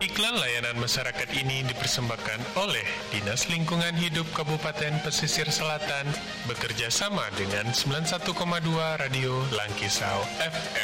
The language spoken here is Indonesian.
Iklan layanan masyarakat ini dipersembahkan oleh Dinas Lingkungan Hidup Kabupaten Pesisir Selatan bekerja sama dengan 91,2 Radio Langkisau FM.